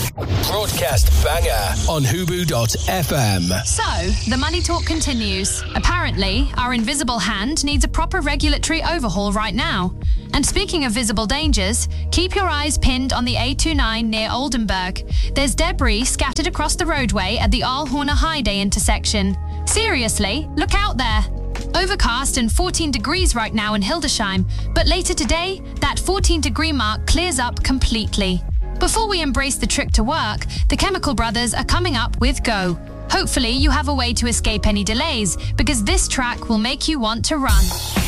Broadcast banger on Hubu.fm. So, the money talk continues. Apparently, our invisible hand needs a proper regulatory overhaul right now. And speaking of visible dangers, keep your eyes pinned on the A29 near Oldenburg. There's debris scattered across the roadway at the Aalhorner Heide intersection. Seriously, look out there. Overcast and 14 degrees right now in Hildesheim, but later today, that 14-degree mark clears up completely. Before we embrace the trip to work, the Chemical Brothers are coming up with Go. Hopefully you have a way to escape any delays, because this track will make you want to run.